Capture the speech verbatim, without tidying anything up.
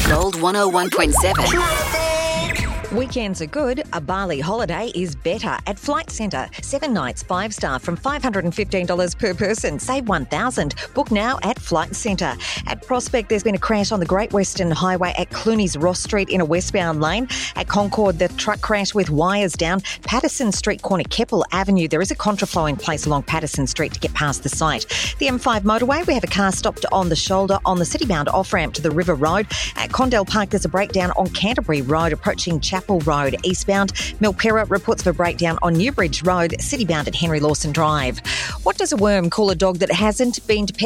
Gold one oh one point seven. Weekends are good. A Bali holiday is better at Flight Centre. Seven nights, five star from five hundred fifteen dollars per person. Save one thousand dollars. Book now at Flight Centre. At Prospect, there's been a crash on the Great Western Highway at Clooney's Ross Street in a westbound lane. At Concord, the truck crash with wires down. Patterson Street corner, Keppel Avenue. There is a contraflow in place along Patterson Street to get past the site. The M five motorway, we have a car stopped on the shoulder on the city-bound off-ramp to the River Road. At Condell Park, there's a breakdown on Canterbury Road approaching Chapel Road eastbound. Milpera reports of a breakdown on Newbridge Road, city-bound at Henry Lawson Drive. What does a worm call a dog that hasn't been to pet